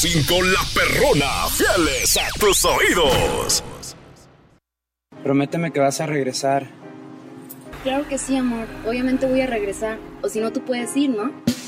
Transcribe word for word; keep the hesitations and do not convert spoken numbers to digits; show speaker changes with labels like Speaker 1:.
Speaker 1: Cinco La Perrona, fieles a tus oídos.
Speaker 2: Prométeme que vas a regresar.
Speaker 3: Claro que sí, amor. Obviamente voy a regresar. O si no, tú puedes ir, ¿no?